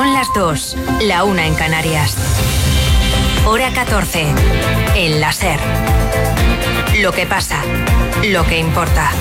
Son las 2, la 1 en Canarias. Hora 14, en la SER. Lo que pasa, lo que importa.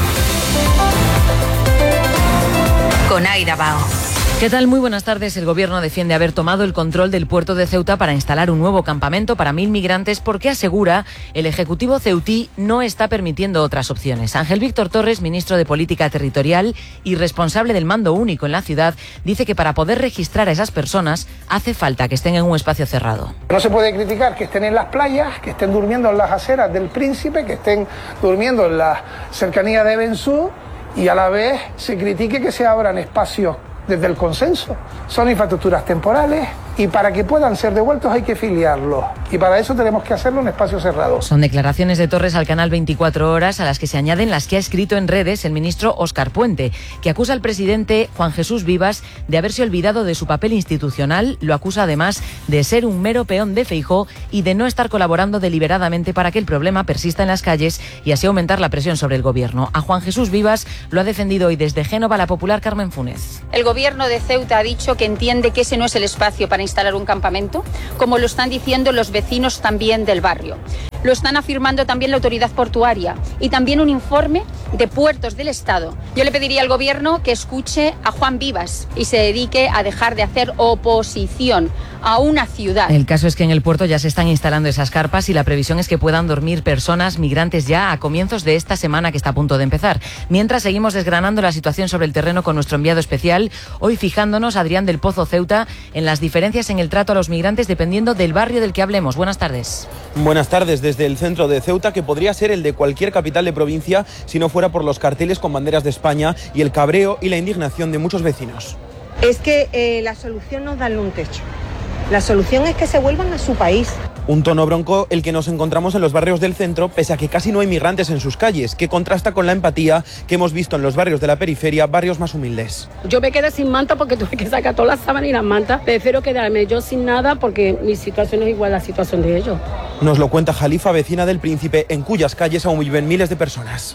Con Aida Bao. ¿Qué tal? Muy buenas tardes. El Gobierno defiende haber tomado el control del puerto de Ceuta para instalar un nuevo campamento para 1.000 migrantes porque asegura el Ejecutivo ceutí no está permitiendo otras opciones. Ángel Víctor Torres, ministro de Política Territorial y responsable del mando único en la ciudad, dice que para poder registrar a esas personas hace falta que estén en un espacio cerrado. No se puede criticar que estén en las playas, que estén durmiendo en las aceras del Príncipe, que estén durmiendo en la cercanía de Bensú y a la vez se critique que se abran espacios desde el consenso. Son infraestructuras temporales y para que puedan ser devueltos hay que filiarlos. Y para eso tenemos que hacerlo en espacios cerrados. Son declaraciones de Torres al canal 24 Horas, a las que se añaden las que ha escrito en redes el ministro Óscar Puente, que acusa al presidente Juan Jesús Vivas de haberse olvidado de su papel institucional. Lo acusa además de ser un mero peón de Feijóo y de no estar colaborando deliberadamente para que el problema persista en las calles y así aumentar la presión sobre el gobierno. A Juan Jesús Vivas lo ha defendido hoy desde Génova la popular Carmen Funes. El gobierno de Ceuta ha dicho que entiende que ese no es el espacio para instalar un campamento, como lo están diciendo los vecinos también del barrio. Lo están afirmando también la autoridad portuaria y también un informe de Puertos del Estado. Yo le pediría al gobierno que escuche a Juan Vivas y se dedique a dejar de hacer oposición a una ciudad. El caso es que en el puerto ya se están instalando esas carpas y la previsión es que puedan dormir personas migrantes ya a comienzos de esta semana que está a punto de empezar. Mientras seguimos desgranando la situación sobre el terreno con nuestro enviado especial, hoy fijándonos, Adrián del Pozo Ceuta, en las diferencias en el trato a los migrantes dependiendo del barrio del que hablemos. Buenas tardes. Buenas tardes. Desde el centro de Ceuta, que podría ser el de cualquier capital de provincia si no fuera por los carteles con banderas de España y el cabreo y la indignación de muchos vecinos. Es que la solución no es darle un techo. La solución es que se vuelvan a su país. Un tono bronco el que nos encontramos en los barrios del centro, pese a que casi no hay migrantes en sus calles, que contrasta con la empatía que hemos visto en los barrios de la periferia, barrios más humildes. Yo me quedé sin manta porque tuve que sacar todas las sábanas y las mantas. Prefiero quedarme yo sin nada porque mi situación es igual a la situación de ellos. Nos lo cuenta Jalifa, vecina del Príncipe, en cuyas calles aún viven miles de personas.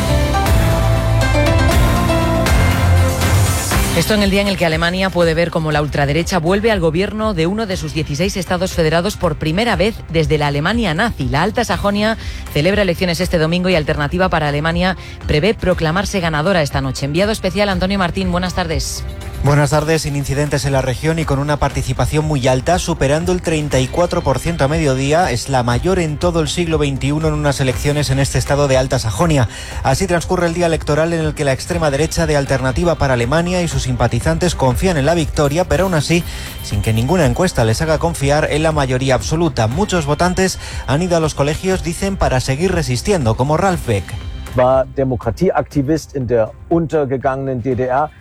Esto en el día en el que Alemania puede ver cómo la ultraderecha vuelve al gobierno de uno de sus 16 estados federados por primera vez desde la Alemania nazi. La Alta Sajonia celebra elecciones este domingo y Alternativa para Alemania prevé proclamarse ganadora esta noche. Enviado especial Antonio Martín, buenas tardes. Buenas tardes. Sin incidentes en la región y con una participación muy alta, superando el 34% a mediodía, es la mayor en todo el siglo XXI en unas elecciones en este estado de Alta Sajonia. Así transcurre el día electoral en el que la extrema derecha de Alternativa para Alemania y sus simpatizantes confían en la victoria, pero aún así, sin que ninguna encuesta les haga confiar en la mayoría absoluta. Muchos votantes han ido a los colegios, dicen, para seguir resistiendo, como Ralf Beck. War Demokratieaktivist in der untergegangenen DDR.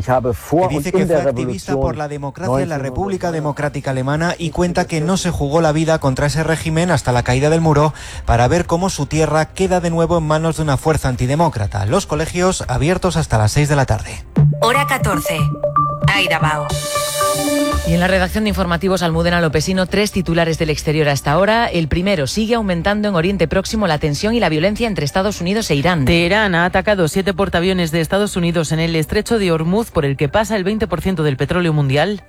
Dice que fue activista por la democracia en la República Democrática Alemana y cuenta que no se jugó la vida contra ese régimen hasta la caída del muro para ver cómo su tierra queda de nuevo en manos de una fuerza antidemócrata. Los colegios abiertos hasta las 6 de la tarde. Hora 14. Aida Bao. Y en la redacción de informativos Almudena Lopesino, 3 titulares del exterior hasta ahora. El primero, sigue aumentando en Oriente Próximo la tensión y la violencia entre Estados Unidos e Irán. Teherán ha atacado 7 portaaviones de Estados Unidos en el estrecho de Hormuz, por el que pasa el 20% del petróleo mundial.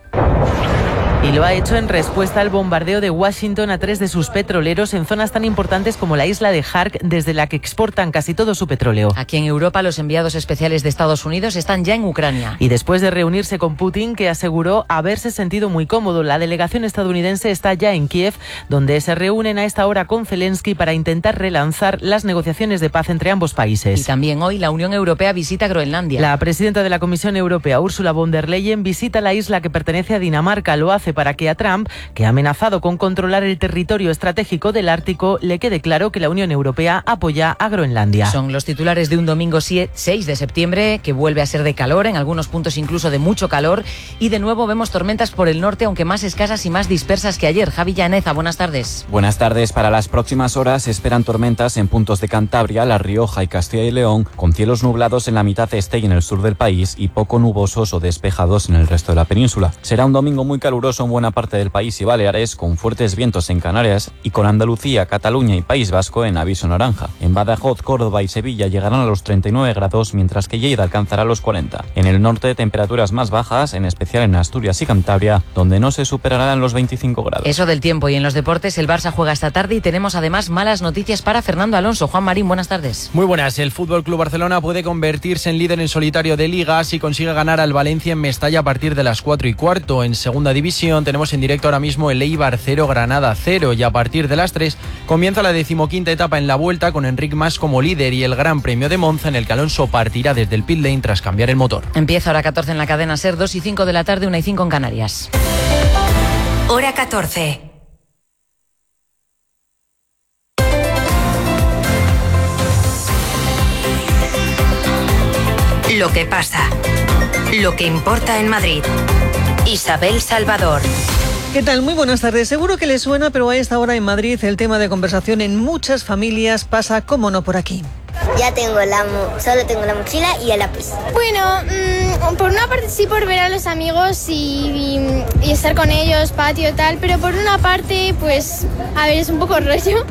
Y lo ha hecho en respuesta al bombardeo de Washington a 3 de sus petroleros en zonas tan importantes como la isla de Khark, desde la que exportan casi todo su petróleo. Aquí en Europa, los enviados especiales de Estados Unidos están ya en Ucrania. Y después de reunirse con Putin, que aseguró haberse sentido muy cómodo, la delegación estadounidense está ya en Kiev, donde se reúnen a esta hora con Zelensky para intentar relanzar las negociaciones de paz entre ambos países. Y también hoy la Unión Europea visita Groenlandia. La presidenta de la Comisión Europea, Ursula von der Leyen, visita la isla que pertenece a Dinamarca. Lo hace para que a Trump, que ha amenazado con controlar el territorio estratégico del Ártico, le quede claro que la Unión Europea apoya a Groenlandia. Son los titulares de un domingo 6 de septiembre, que vuelve a ser de calor, en algunos puntos incluso de mucho calor, y de nuevo vemos tormentas por el norte, aunque más escasas y más dispersas que ayer. Javi Llaneza, buenas tardes. Buenas tardes. Para las próximas horas se esperan tormentas en puntos de Cantabria, La Rioja y Castilla y León, con cielos nublados en la mitad este y en el sur del país y poco nubosos o despejados en el resto de la península. Será un domingo muy caluroso nuboso en buena parte del país y Baleares, con fuertes vientos en Canarias, y con Andalucía, Cataluña y País Vasco en aviso naranja. En Badajoz, Córdoba y Sevilla llegarán a los 39 grados, mientras que Lleida alcanzará los 40. En el norte, temperaturas más bajas, en especial en Asturias y Cantabria, donde no se superarán los 25 grados. Eso del tiempo. Y en los deportes, el Barça juega esta tarde y tenemos además malas noticias para Fernando Alonso. Juan Marín, buenas tardes. Muy buenas. El FC Barcelona puede convertirse en líder en solitario de Liga si consigue ganar al Valencia en Mestalla a partir de las 4:15. En segunda división tenemos en directo ahora mismo el Eibar 0, Granada 0, y a partir de las 3 comienza la 15ª etapa en la Vuelta con Enric Mas como líder y el Gran Premio de Monza, en el que Alonso partirá desde el pit lane tras cambiar el motor. Empieza hora 14 en la cadena SER, 2:05 de la tarde, 1:05 en Canarias. Hora 14. Lo que pasa. Lo que importa en Madrid. Isabel Salvador. ¿Qué tal? Muy buenas tardes. Seguro que les suena, pero a esta hora en Madrid el tema de conversación en muchas familias pasa, como no, por aquí. Ya tengo solo tengo la mochila y el lápiz. Bueno, por una parte sí, por ver a los amigos y estar con ellos, patio y tal, pero por una parte, pues, a ver, es un poco rollo,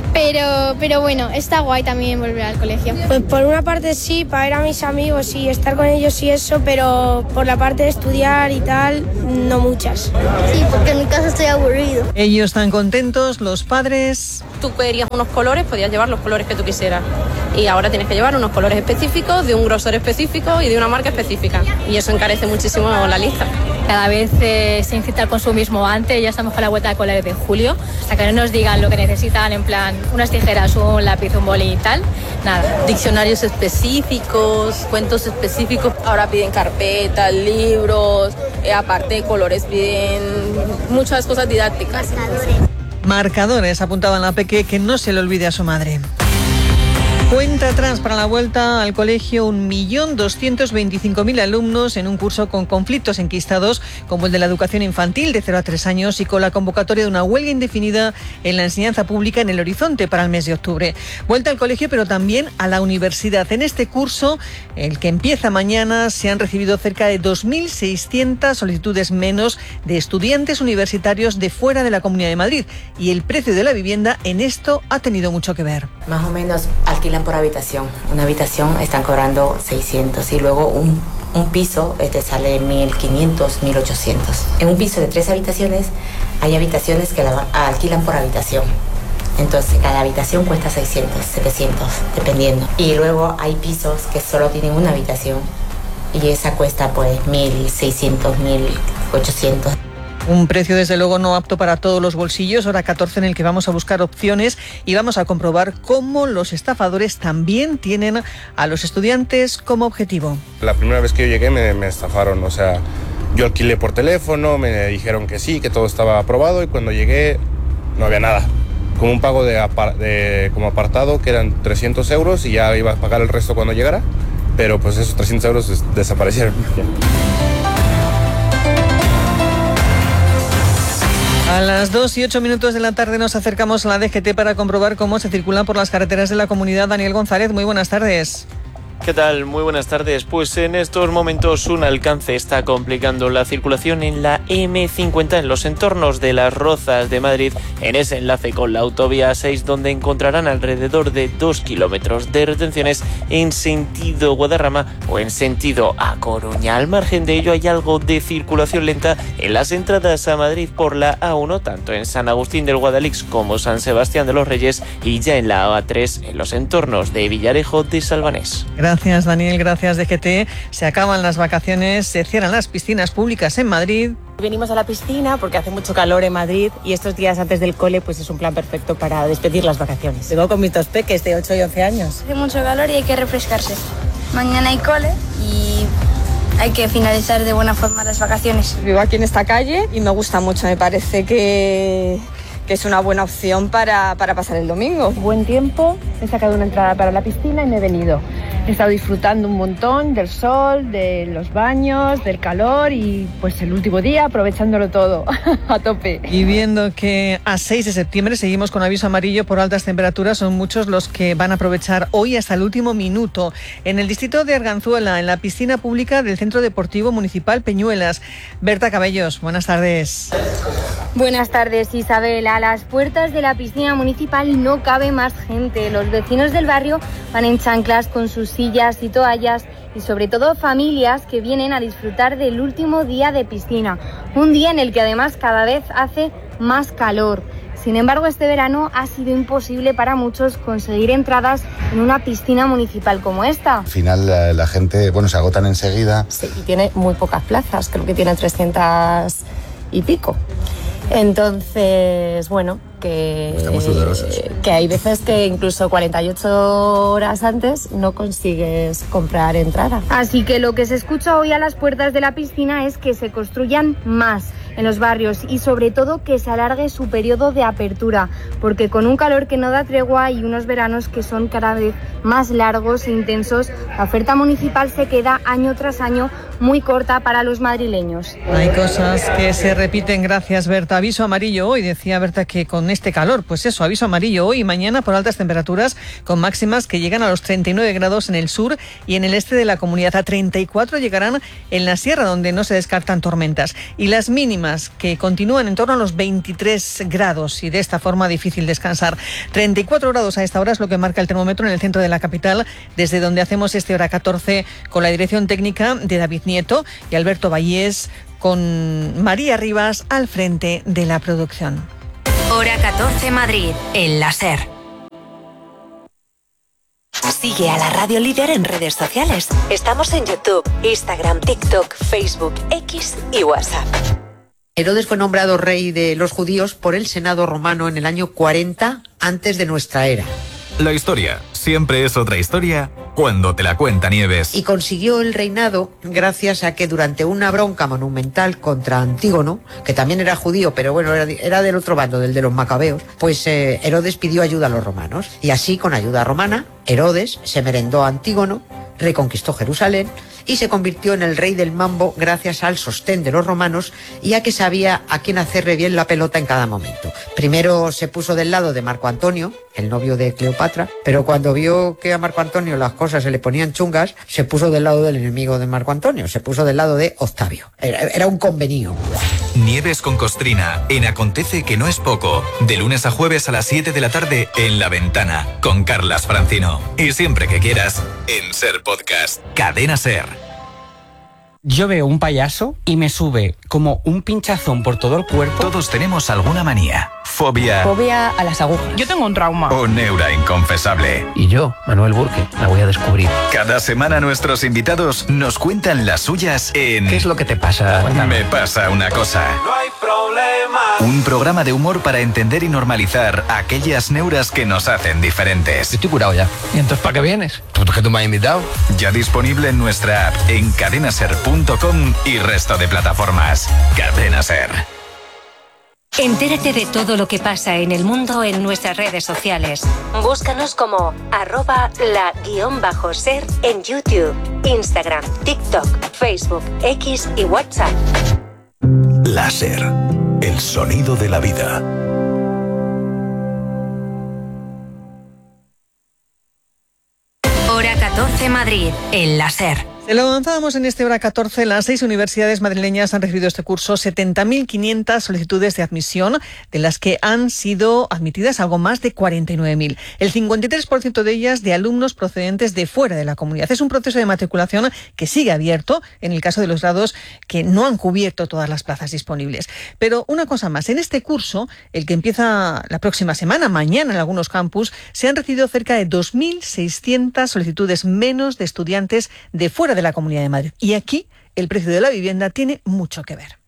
pero bueno, está guay también volver al colegio. Pues por una parte sí, para ver a mis amigos y estar con ellos y eso, pero por la parte de estudiar y tal, no muchas. Sí, porque en mi casa estoy aburrido. Ellos están contentos, los padres. Tú querías unos colores, podías llevar los colores que tú quisieras. Y ahora tienes que llevar unos colores específicos, de un grosor específico y de una marca específica. Y eso encarece muchísimo la lista. Cada vez se incita al consumismo antes, ya estamos con la vuelta de cole de julio. Hasta que no nos digan lo que necesitan, en plan, unas tijeras, un lápiz, un boli y tal, nada. Diccionarios específicos, cuentos específicos. Ahora piden carpetas, libros, aparte colores, piden muchas cosas didácticas. Marcadores, apuntaban la peque, que no se le olvide a su madre. Cuenta atrás para la vuelta al colegio, 1.225.000 alumnos en un curso con conflictos enquistados como el de la educación infantil de 0 a 3 años y con la convocatoria de una huelga indefinida en la enseñanza pública en el horizonte para el mes de octubre. Vuelta al colegio, pero también a la universidad. En este curso, el que empieza mañana, se han recibido cerca de 2.600 solicitudes menos de estudiantes universitarios de fuera de la Comunidad de Madrid, y el precio de la vivienda en esto ha tenido mucho que ver. Más o menos alquilan por habitación. Una habitación están cobrando 600 y luego un piso te sale 1.500, 1.800. En un piso de 3 habitaciones hay habitaciones que la alquilan por habitación. Entonces cada habitación cuesta 600, 700, dependiendo. Y luego hay pisos que solo tienen una habitación y esa cuesta pues 1.600, 1.800. Un precio desde luego no apto para todos los bolsillos, hora 14 en el que vamos a buscar opciones y vamos a comprobar cómo los estafadores también tienen a los estudiantes como objetivo. La primera vez que yo llegué me estafaron, o sea, yo alquilé por teléfono, me dijeron que sí, que todo estaba aprobado y cuando llegué no había nada. Como un pago como apartado que eran 300 euros y ya iba a pagar el resto cuando llegara, pero pues esos 300 euros desaparecieron. A las 2:08 de la tarde nos acercamos a la DGT para comprobar cómo se circulan por las carreteras de la comunidad. Daniel González, muy buenas tardes. ¿Qué tal? Muy buenas tardes. Pues en estos momentos un alcance está complicando la circulación en la M50 en los entornos de Las Rozas de Madrid, en ese enlace con la autovía 6, donde encontrarán alrededor de 2 kilómetros de retenciones en sentido Guadarrama o en sentido A Coruña. Al margen de ello hay algo de circulación lenta en las entradas a Madrid por la A1, tanto en San Agustín del Guadalix como San Sebastián de los Reyes, y ya en la A3 en los entornos de Villarejo de Salvanés. Gracias, Daniel, gracias, DGT. Se acaban las vacaciones, se cierran las piscinas públicas en Madrid. Venimos a la piscina porque hace mucho calor en Madrid y estos días antes del cole pues es un plan perfecto para despedir las vacaciones. Vengo con mis 2 peques de 8 y 11 años. Hace mucho calor y hay que refrescarse. Mañana hay cole y hay que finalizar de buena forma las vacaciones. Vivo aquí en esta calle y me gusta mucho, me parece que es una buena opción para pasar el domingo. Buen tiempo, he sacado una entrada para la piscina y me he venido. He estado disfrutando un montón del sol, de los baños, del calor y pues el último día aprovechándolo todo a tope. Y viendo que a 6 de septiembre seguimos con aviso amarillo por altas temperaturas, son muchos los que van a aprovechar hoy hasta el último minuto. En el distrito de Arganzuela, en la piscina pública del Centro Deportivo Municipal Peñuelas. Berta Cabellos, buenas tardes. Buenas tardes, Isabel. A las puertas de la piscina municipal no cabe más gente. Los vecinos del barrio van en chanclas con sus sillas y toallas y sobre todo familias que vienen a disfrutar del último día de piscina. Un día en el que además cada vez hace más calor. Sin embargo, este verano ha sido imposible para muchos conseguir entradas en una piscina municipal como esta. Al final la gente, se agotan enseguida. Sí, y tiene muy pocas plazas, creo que tiene 300 y pico. Entonces, estamos sudorosos. Que hay veces que incluso 48 horas antes no consigues comprar entrada. Así que lo que se escucha hoy a las puertas de la piscina es que se construyan más en los barrios y sobre todo que se alargue su periodo de apertura, porque con un calor que no da tregua y unos veranos que son cada vez más largos e intensos, la oferta municipal se queda año tras año muy corta para los madrileños. Hay cosas que se repiten, gracias Berta. Aviso amarillo hoy, decía Berta que con este calor, aviso amarillo hoy y mañana por altas temperaturas con máximas que llegan a los 39 grados en el sur y en el este de la comunidad. A 34 llegarán en la sierra, donde no se descartan tormentas. Y las mínimas que continúan en torno a los 23 grados y de esta forma difícil descansar. 34 grados a esta hora es lo que marca el termómetro en el centro de la capital, desde donde hacemos este Hora 14 con la dirección técnica de David Nieto y Alberto Vallés, con María Rivas al frente de la producción. Hora 14 Madrid, en la SER. Sigue a la Radio Líder en redes sociales. Estamos en YouTube, Instagram, TikTok, Facebook, X y WhatsApp. Herodes fue nombrado rey de los judíos por el Senado romano en el año 40 antes de nuestra era. La historia siempre es otra historia cuando te la cuenta Nieves. Y consiguió el reinado gracias a que durante una bronca monumental contra Antígono, que también era judío, pero era del otro bando, del de los macabeos, Herodes pidió ayuda a los romanos. Y así, con ayuda romana, Herodes se merendó a Antígono, reconquistó Jerusalén y se convirtió en el rey del mambo gracias al sostén de los romanos y a que sabía a quién hacerle bien la pelota en cada momento. Primero se puso del lado de Marco Antonio, el novio de Cleopatra, pero cuando vio que a Marco Antonio las cosas se le ponían chungas, se puso del lado del enemigo de Marco Antonio, se puso del lado de Octavio. Era un convenio. Nieves con Costrina, en Acontece que no es poco, de lunes a jueves a las 7 de la tarde en La Ventana, con Carlas Francino. Y siempre que quieras, en SER Podcast, Cadena SER. Yo veo un payaso y me sube como un pinchazón por todo el cuerpo. Todos tenemos alguna manía, fobia a las agujas. Yo tengo un trauma. o neura inconfesable. Y yo, Manuel Burke, la voy a descubrir. Cada semana nuestros invitados nos cuentan las suyas en ¿Qué es lo que te pasa? Me pasa una cosa. No hay problema. Un programa de humor para entender y normalizar aquellas neuras que nos hacen diferentes. Estoy curado ya. ¿Y entonces para qué vienes? ¿Tú que tú me has invitado? Ya disponible en nuestra app, en cadenaser.com y resto de plataformas. Cadena Ser. Entérate de todo lo que pasa en el mundo en nuestras redes sociales. Búscanos como @la_ser en YouTube, Instagram, TikTok, Facebook, X y WhatsApp. Láser, el sonido de la vida. Hora 14 Madrid, en la SER. Se lo avanzábamos en este Hora 14. Las 6 universidades madrileñas han recibido este curso 70.500 solicitudes de admisión, de las que han sido admitidas algo más de 49.000. El 53% de ellas de alumnos procedentes de fuera de la comunidad. Es un proceso de matriculación que sigue abierto en el caso de los grados que no han cubierto todas las plazas disponibles. Pero una cosa más, en este curso, el que empieza la próxima semana, mañana en algunos campus, se han recibido cerca de 2.600 solicitudes menos de estudiantes de fuera de la Comunidad de Madrid. Y aquí el precio de la vivienda tiene mucho que ver.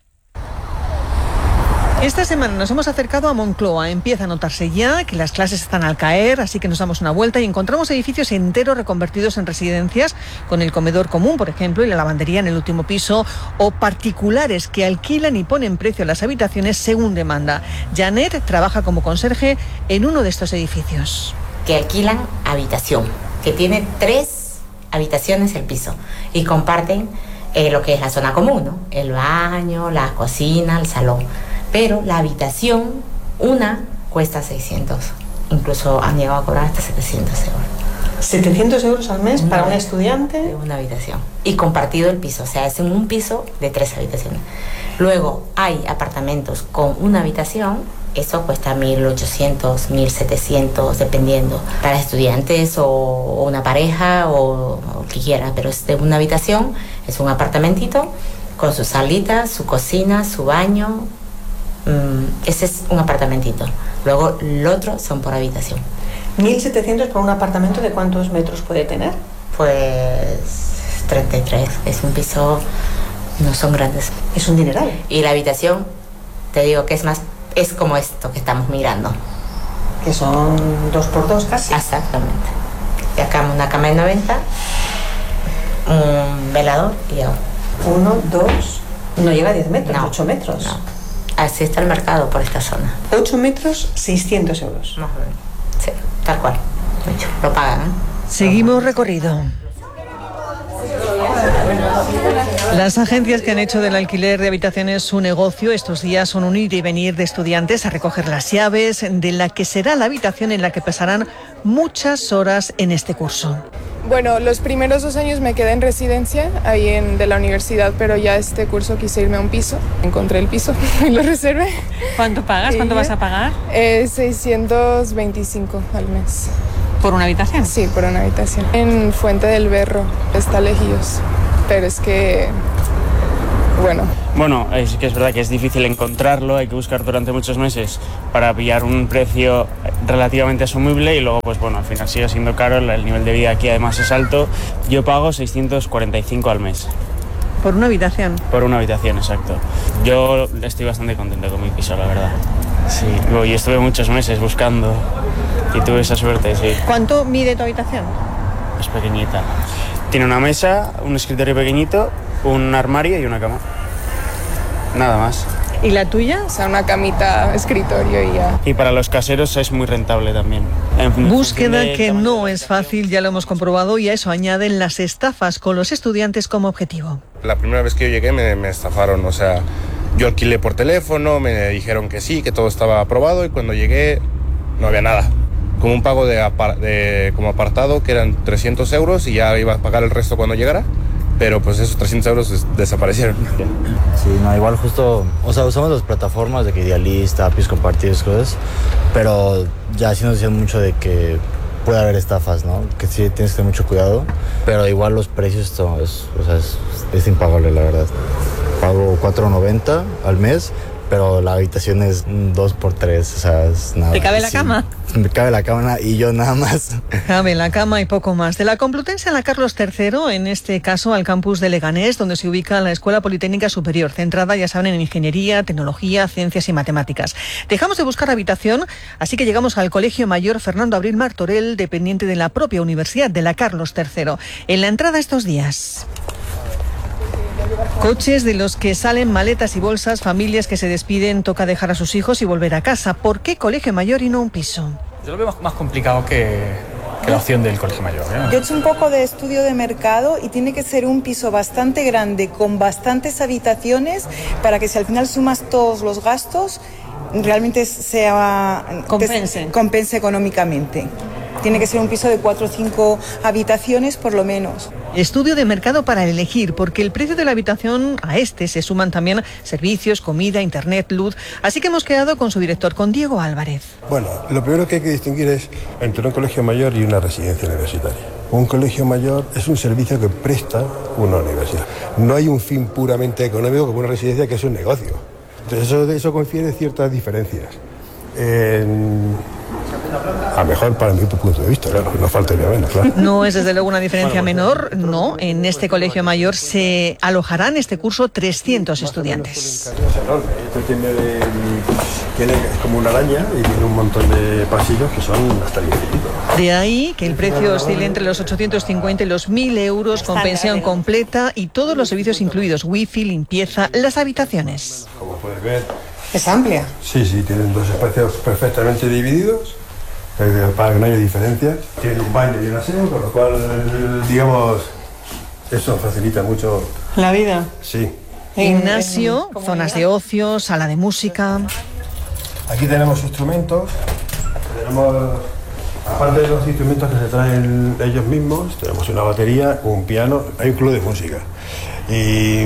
Esta semana nos hemos acercado a Moncloa. Empieza a notarse ya que las clases están al caer, así que nos damos una vuelta y encontramos edificios enteros reconvertidos en residencias, con el comedor común, por ejemplo, y la lavandería en el último piso, o particulares que alquilan y ponen precio a las habitaciones según demanda. Janet trabaja como conserje en uno de estos edificios. Que alquilan habitación, que tiene 3 habitaciones el piso y comparten lo que es la zona común, ¿no? El baño, la cocina, el salón. Pero la habitación, una, cuesta 600. Incluso han llegado a cobrar hasta 700 euros. ¿700 euros al mes para un estudiante? De una habitación. Y compartido el piso, o sea, es en un piso de 3 habitaciones. Luego hay apartamentos con una habitación, eso cuesta 1.800, 1.700, dependiendo. Para estudiantes o una pareja o que quiera, pero es de una habitación, es un apartamentito con su salita, su cocina, su baño. Ese es un apartamentito. Luego el otro son por habitación. 1.700 por un apartamento, ¿de cuántos metros puede tener? Pues 33. Es un piso, no son grandes. Es un dineral. Y la habitación, te digo que es como esto que estamos mirando. Que son 2x2 casi. Exactamente. Y acá una cama de 90, un velador y ya. 1, 2, no llega a 10 metros, no, 8 metros. No. Así está el mercado por esta zona. 8 metros, 600 euros. Más o menos. Sí, tal cual. Mucho. Lo pagan, ¿eh? Seguimos recorrido. Las agencias que han hecho del alquiler de habitaciones su negocio estos días son un ir y venir de estudiantes a recoger las llaves de la que será la habitación en la que pasarán muchas horas en este curso. Bueno, los primeros 2 años me quedé en residencia ahí de la universidad, pero ya este curso quise irme a un piso. Encontré el piso y lo reservé. ¿Cuánto pagas? ¿Cuánto vas a pagar? 625 al mes. ¿Por una habitación? Sí, por una habitación. En Fuente del Berro, está lejos, pero es que... Bueno, es que es verdad que es difícil encontrarlo, hay que buscar durante muchos meses para pillar un precio relativamente asumible y luego, pues bueno, al final sigue siendo caro, el nivel de vida aquí además es alto. Yo pago 645 al mes. ¿Por una habitación? Por una habitación, exacto. Yo estoy bastante contento con mi piso, la verdad. Sí, y estuve muchos meses buscando y tuve esa suerte, sí. ¿Cuánto mide tu habitación? Es pequeñita. Tiene una mesa, un escritorio pequeñito, un armario y una cama. Nada más. ¿Y la tuya? O sea, una camita, escritorio y ya. Y para los caseros es muy rentable también. Búsqueda que no es fácil, ya lo hemos comprobado, y a eso añaden las estafas con los estudiantes como objetivo. La primera vez que yo llegué me estafaron, o sea, yo alquilé por teléfono, me dijeron que sí, que todo estaba aprobado y cuando llegué no había nada. Como un pago como apartado que eran 300 euros y ya iba a pagar el resto cuando llegara. Pero pues esos 300 euros desaparecieron. Sí, no, igual justo, o sea, usamos las plataformas de que Idealista, APIs compartidos, cosas, pero ya sí nos dicen mucho de que puede haber estafas, ¿no? Que sí tienes que tener mucho cuidado, pero igual los precios es impagable, la verdad. Pago 4.90 al mes, pero la habitación es 2x3, o sea, es nada. ¿Te cabe la cama? Me cabe la cama y yo nada más. Cabe la cama y poco más. De la Complutense a la Carlos III, en este caso al campus de Leganés, donde se ubica la Escuela Politécnica Superior, centrada, ya saben, en ingeniería, tecnología, ciencias y matemáticas. Dejamos de buscar habitación, así que llegamos al Colegio Mayor Fernando Abril Martorell, dependiente de la propia Universidad de la Carlos III. En la entrada estos días... Coches de los que salen maletas y bolsas, familias que se despiden, toca dejar a sus hijos y volver a casa. ¿Por qué colegio mayor y no un piso? Yo lo veo más complicado que la opción del colegio mayor, ¿eh? Yo he hecho un poco de estudio de mercado y tiene que ser un piso bastante grande, con bastantes habitaciones, para que si al final sumas todos los gastos, realmente compense económicamente. Tiene que ser un piso de 4 o 5 habitaciones por lo menos. Estudio de mercado para elegir, porque el precio de la habitación a este se suman también servicios, comida, internet, luz. Así que hemos quedado con su director, con Diego Álvarez. Bueno, lo primero que hay que distinguir es entre un colegio mayor y una residencia universitaria. Un colegio mayor es un servicio que presta una universidad. No hay un fin puramente económico como una residencia, que es un negocio. Entonces eso confiere ciertas diferencias. A mejor para mi punto de vista, claro, no falta ni menos, claro. No es desde luego una diferencia menor, no. En este colegio mayor se alojarán este curso 300 estudiantes. Tiene como una araña y tiene un montón de pasillos que son hasta infinitos. De ahí que el precio oscile entre los 850 y los 1.000 euros con pensión completa y todos los servicios incluidos, wifi, limpieza, las habitaciones. Como puedes ver... ¿Es amplia? Sí, tienen 2 espacios perfectamente divididos. para que no haya diferencia. Tiene un baño y un aseo, con lo cual, digamos, eso facilita mucho la vida. Sí. Gimnasio, zonas de ocio, sala de música. Aquí tenemos instrumentos, aparte de los instrumentos que se traen ellos mismos, tenemos una batería, un piano, hay un club de música. Y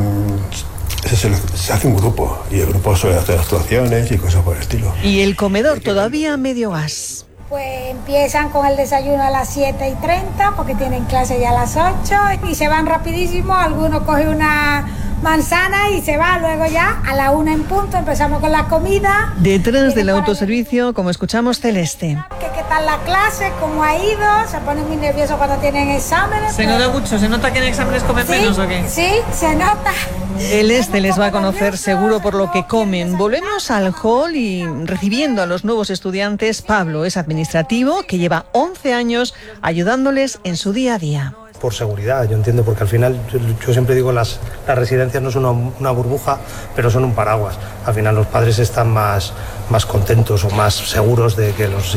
se hace un grupo, y el grupo suele hacer actuaciones y cosas por el estilo. Y el comedor todavía a medio gas. Pues empiezan con el desayuno a las 7:30 porque tienen clase ya a las 8 y se van rapidísimo. Algunos cogen una manzana y se va, luego ya a la 1 en punto empezamos con la comida. Detrás del autoservicio, como escuchamos, Celeste. ¿Qué tal la clase? ¿Cómo ha ido? Se ponen muy nerviosos cuando tienen exámenes. ¿Se nota mucho? ¿Se nota que en exámenes comen menos o qué? Sí, se nota. Celeste les va a conocer seguro por lo que comen. Volvemos al hall y recibiendo a los nuevos estudiantes. Pablo es administrativo que lleva 11 años ayudándoles en su día a día. Por seguridad, yo entiendo, porque al final yo siempre digo las residencias no son una burbuja, pero son un paraguas. Al final los padres están más contentos o más seguros de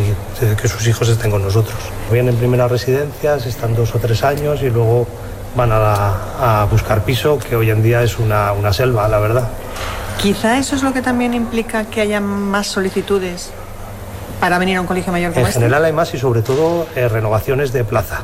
que sus hijos estén con nosotros. Vienen en primeras residencias, están 2 o 3 años y luego van a buscar piso, que hoy en día es una selva, la verdad. Quizá eso es lo que también implica que haya más solicitudes para venir a un colegio mayor como este. En general hay más y sobre todo renovaciones de plaza.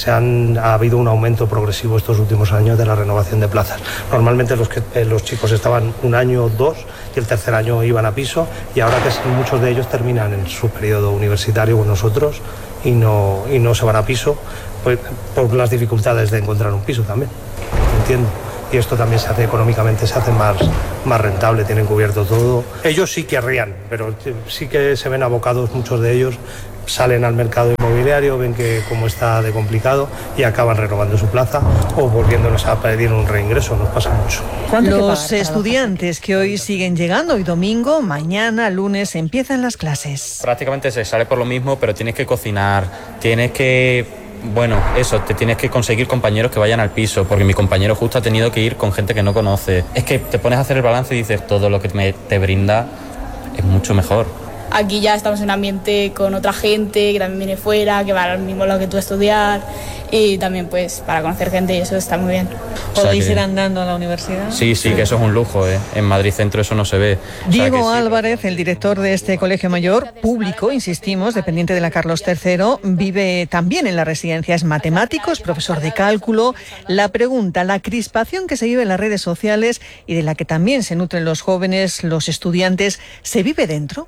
Ha habido un aumento progresivo estos últimos años de la renovación de plazas. Normalmente los chicos estaban 1 año o 2 y el tercer año iban a piso, y ahora que muchos de ellos terminan en su periodo universitario con nosotros y no se van a piso, pues, por las dificultades de encontrar un piso también, entiendo. Y esto también se hace económicamente, se hace más rentable, tienen cubierto todo. Ellos sí querrían, pero sí que se ven abocados, muchos de ellos salen al mercado inmobiliario, ven que cómo está de complicado y acaban renovando su plaza o volviéndonos a pedir un reingreso, nos pasa mucho. Los estudiantes que hoy siguen llegando, hoy domingo, mañana, lunes, empiezan las clases. Prácticamente se sale por lo mismo, pero tienes que cocinar, tienes que... Bueno, eso, te tienes que conseguir compañeros que vayan al piso, porque mi compañero justo ha tenido que ir con gente que no conoce. Es que te pones a hacer el balance y dices, todo lo que te brinda es mucho mejor. Aquí ya estamos en un ambiente con otra gente que también viene fuera, que va al mismo lado que tú a estudiar, y también pues para conocer gente, y eso está muy bien. ¿Podéis ir andando a la universidad? Sí, que eso es un lujo, ¿eh? En Madrid Centro eso no se ve. Diego Álvarez, el director de este colegio mayor, público, insistimos, dependiente de la Carlos III, vive también en la residencia, es matemático, es profesor de cálculo. La pregunta, la crispación que se vive en las redes sociales y de la que también se nutren los jóvenes, los estudiantes, ¿se vive dentro?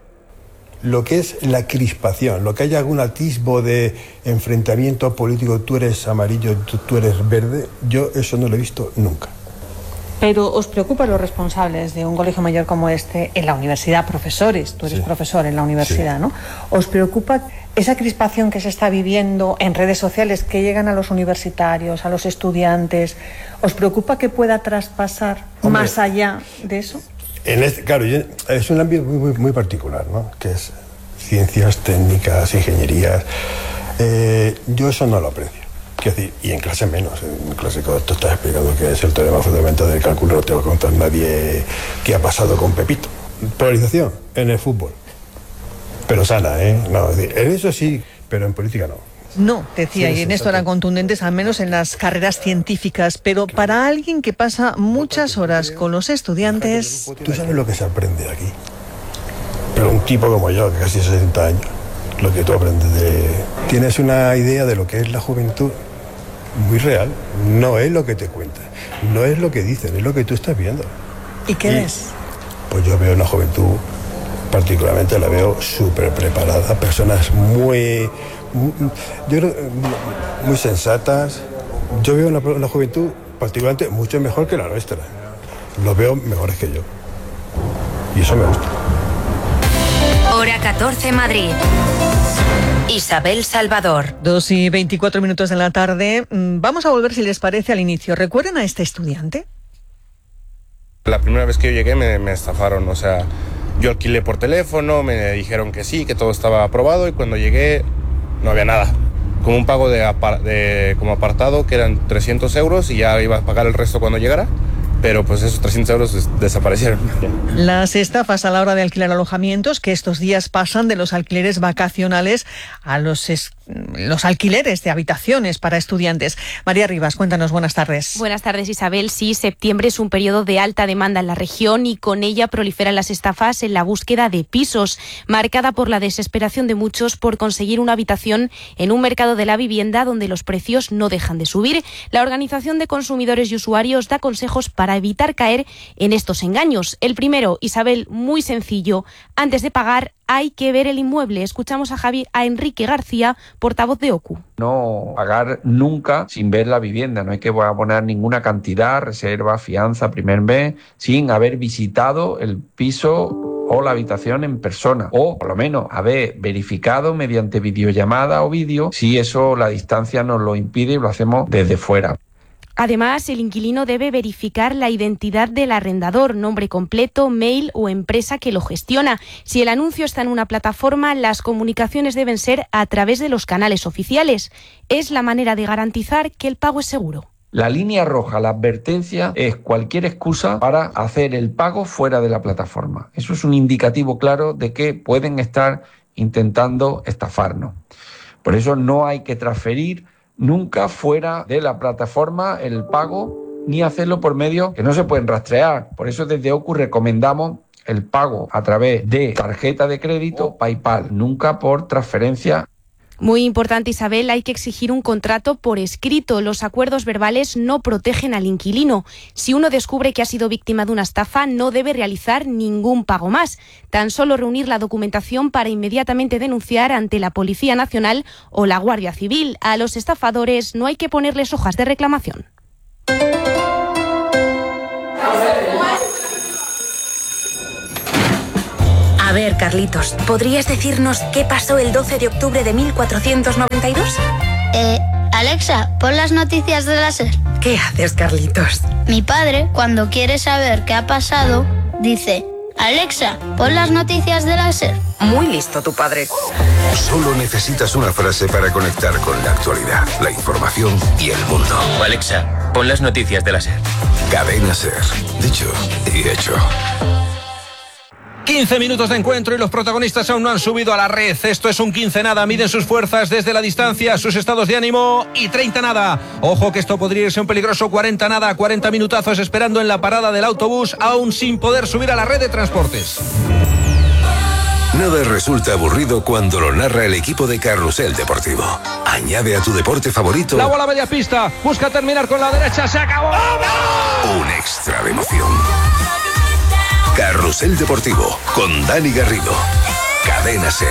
Lo que es la crispación, lo que haya algún atisbo de enfrentamiento político, tú eres amarillo, tú eres verde, yo eso no lo he visto nunca. Pero ¿os preocupan los responsables de un colegio mayor como este en la universidad, profesores? Tú eres profesor en la universidad, ¿no? ¿Os preocupa esa crispación que se está viviendo en redes sociales que llegan a los universitarios, a los estudiantes? ¿Os preocupa que pueda traspasar más allá de eso? Claro, es un ámbito muy particular, ¿no? Que es ciencias, técnicas, ingenierías. Yo eso no lo aprecio. Quiero decir, y en clase menos. En clase, cuando tú estás explicando qué es el teorema fundamental del cálculo, no te va a contar nadie qué ha pasado con Pepito. Polarización en el fútbol. Pero sana, ¿eh? No, es decir, en eso sí, pero en política no. No, decía, y en esto eran contundentes, al menos en las carreras científicas, pero para alguien que pasa muchas horas con los estudiantes... Tú sabes lo que se aprende aquí. Pero un tipo como yo, que casi 60 años, lo que tú aprendes Tienes una idea de lo que es la juventud muy real. No es lo que te cuentan, no es lo que dicen, es lo que tú estás viendo. ¿Y qué ves? Pues yo veo una juventud, particularmente la veo súper preparada, personas muy sensatas. Yo veo una juventud particularmente mucho mejor que la nuestra. Los veo mejores que yo. Y eso me gusta. Hora 14 Madrid. Isabel Salvador. 2:24 de la tarde. Vamos a volver, si les parece, al inicio. ¿Recuerdan a este estudiante? La primera vez que yo llegué me estafaron, o sea, yo alquilé por teléfono, me dijeron que sí, que todo estaba aprobado, y cuando llegué no había nada. Como un pago como apartado, que eran 300 euros, y ya iba a pagar el resto cuando llegara, pero pues esos 300 euros desaparecieron. Las estafas a la hora de alquilar alojamientos, que estos días pasan de los alquileres vacacionales a los alquileres de habitaciones para estudiantes. María Rivas, cuéntanos, buenas tardes. Buenas tardes, Isabel. Sí, septiembre es un periodo de alta demanda en la región y con ella proliferan las estafas en la búsqueda de pisos, marcada por la desesperación de muchos por conseguir una habitación en un mercado de la vivienda donde los precios no dejan de subir. La Organización de Consumidores y Usuarios da consejos para evitar caer en estos engaños. El primero, Isabel, muy sencillo. Antes de pagar hay que ver el inmueble. Escuchamos a Enrique García, portavoz de OCU. No pagar nunca sin ver la vivienda. No hay que abonar ninguna cantidad, reserva, fianza, primer mes, sin haber visitado el piso o la habitación en persona, o por lo menos haber verificado mediante videollamada o vídeo si eso la distancia nos lo impide y lo hacemos desde fuera. Además, el inquilino debe verificar la identidad del arrendador, nombre completo, mail o empresa que lo gestiona. Si el anuncio está en una plataforma, las comunicaciones deben ser a través de los canales oficiales. Es la manera de garantizar que el pago es seguro. La línea roja, la advertencia, es cualquier excusa para hacer el pago fuera de la plataforma. Eso es un indicativo claro de que pueden estar intentando estafarnos. Por eso no hay que transferir nunca fuera de la plataforma el pago, ni hacerlo por medios que no se pueden rastrear. Por eso desde OCU recomendamos el pago a través de tarjeta de crédito, PayPal, nunca por transferencia. Muy importante, Isabel, hay que exigir un contrato por escrito. Los acuerdos verbales no protegen al inquilino. Si uno descubre que ha sido víctima de una estafa, no debe realizar ningún pago más. Tan solo reunir la documentación para inmediatamente denunciar ante la Policía Nacional o la Guardia Civil. A los estafadores no hay que ponerles hojas de reclamación. A ver, Carlitos, ¿podrías decirnos qué pasó el 12 de octubre de 1492? Alexa, pon las noticias de la SER. ¿Qué haces, Carlitos? Mi padre, cuando quiere saber qué ha pasado, dice: Alexa, pon las noticias de la SER. Muy listo tu padre. Solo necesitas una frase para conectar con la actualidad, la información y el mundo. Alexa, pon las noticias de la SER. Cadena SER. Dicho y hecho. 15 minutos de encuentro y los protagonistas aún no han subido a la red. Esto es un 15 nada. Miden sus fuerzas desde la distancia, sus estados de ánimo, y 30 nada. Ojo que esto podría irse un peligroso 40 nada. 40 minutazos esperando en la parada del autobús, aún sin poder subir a la red de transportes. Nada resulta aburrido cuando lo narra el equipo de Carrusel Deportivo. Añade a tu deporte favorito la bola media pista, busca terminar con la derecha, se acabó. un extra de emoción. Carrusel Deportivo con Dani Garrido. Cadena SER.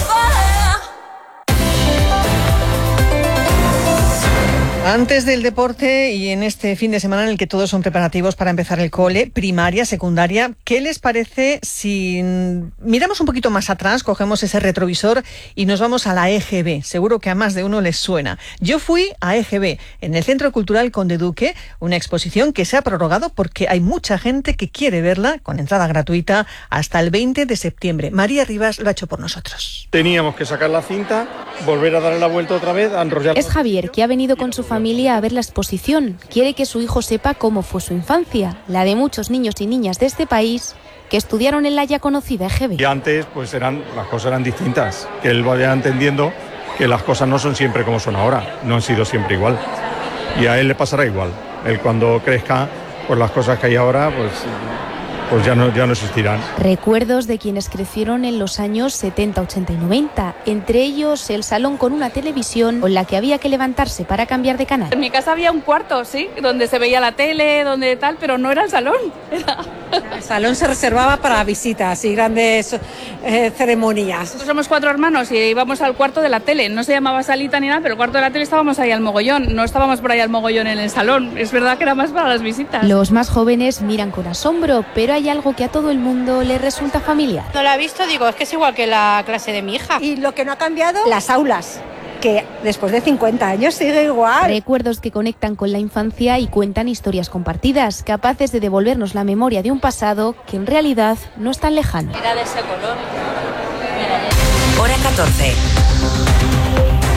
Antes del deporte y en este fin de semana en el que todos son preparativos para empezar el cole, primaria, secundaria, ¿qué les parece si miramos un poquito más atrás, cogemos ese retrovisor y nos vamos a la EGB? Seguro que a más de uno les suena. Yo fui a EGB, en el Centro Cultural Conde Duque, una exposición que se ha prorrogado porque hay mucha gente que quiere verla con entrada gratuita hasta el 20 de septiembre. María Rivas lo ha hecho por nosotros. Teníamos que sacar la cinta, volver a darle la vuelta otra vez, a enrollar. Es Javier, que ha venido con su familia a ver la exposición. Quiere que su hijo sepa cómo fue su infancia, la de muchos niños y niñas de este país que estudiaron en la ya conocida EGB. Y antes pues las cosas eran distintas, que él vaya entendiendo que las cosas no son siempre como son ahora, no han sido siempre igual. Y a él le pasará igual. Él cuando crezca, pues las cosas que hay ahora pues ya no existirán. Recuerdos de quienes crecieron en los años 70, 80 y 90. Entre ellos, el salón con una televisión con la que había que levantarse para cambiar de canal. En mi casa había un cuarto, sí, donde se veía la tele, donde tal, pero no era el salón. El salón se reservaba para visitas y grandes ceremonias. Nosotros somos 4 hermanos y íbamos al cuarto de la tele. No se llamaba salita ni nada, pero el cuarto de la tele estábamos ahí al mogollón. No estábamos por ahí al mogollón en el salón. Es verdad que era más para las visitas. Los más jóvenes miran con asombro, pero hay algo que a todo el mundo le resulta familiar. No la he visto, digo, es que es igual que la clase de mi hija. Y lo que no ha cambiado, las aulas, que después de 50 años sigue igual. Recuerdos que conectan con la infancia y cuentan historias compartidas, capaces de devolvernos la memoria de un pasado que en realidad no es tan lejano. Era de ese color. Hora 14.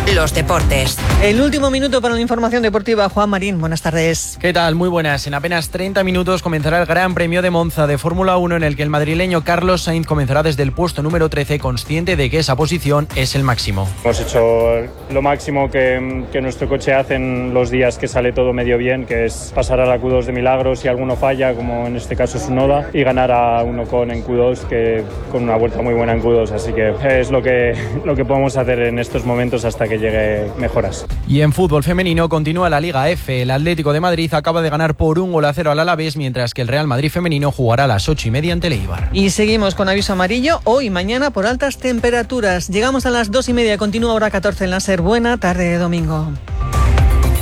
los deportes. El último minuto para la información deportiva. Juan Marín, buenas tardes. ¿Qué tal? Muy buenas. En apenas 30 minutos comenzará el Gran Premio de Monza de Fórmula 1, en el que el madrileño Carlos Sainz comenzará desde el puesto número 13, consciente de que esa posición es el máximo. Hemos hecho lo máximo que nuestro coche hace en los días que sale todo medio bien, que es pasar a la Q2 de milagros si alguno falla, como en este caso Tsunoda, y ganar a un Ocon en Q2, que con una vuelta muy buena en Q2, así que es lo que podemos hacer en estos momentos hasta que llegue mejoras. Y en fútbol femenino continúa la Liga F. El Atlético de Madrid acaba de ganar por 1-0 al Alavés, mientras que el Real Madrid femenino jugará a las 8:30 ante el Eibar. Y seguimos con aviso amarillo hoy y mañana por altas temperaturas. Llegamos a las 2:30, continúa hora 14 en la SER. Buena tarde de domingo.